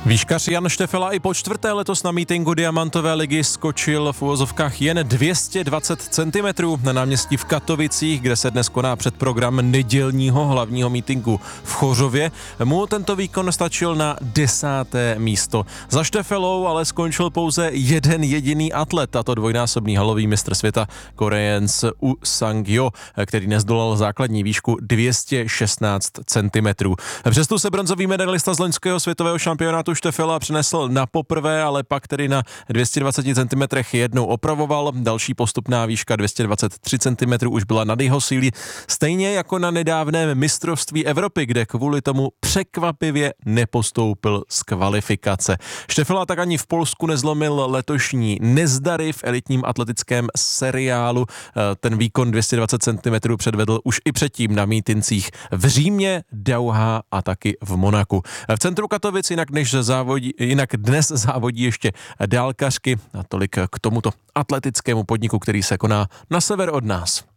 Výškař Jan Štefela i po čtvrté letos na mítinku Diamantové ligy skočil v uvozovkách jen 220 cm na náměstí v Katovicích, kde se dnes koná předprogram nedělního hlavního mítinku v Chořově. Mu tento výkon stačil na 10. místo. Za Štefelou ale skončil pouze jeden jediný atlet, a to dvojnásobný halový mistr světa Korejenec U Sang-jo, který nezdolal základní výšku 216 cm. Přesto se bronzový medailista z loňského světového šampionátu Štefela přinesl na poprvé, ale pak tedy na 220 cm jednou opravoval. Další postupná výška 223 cm už byla nad jeho síly, stejně jako na nedávném mistrovství Evropy, kde kvůli tomu překvapivě nepostoupil z kvalifikace. Štefela tak ani v Polsku nezlomil letošní nezdary v elitním atletickém seriálu. Ten výkon 220 cm předvedl už i předtím na mítincích v Římě, Dauhá a taky v Monaku. V centru Katovic jinak dnes závodí ještě dálkařky a tolik k tomuto atletickému podniku, který se koná na sever od nás.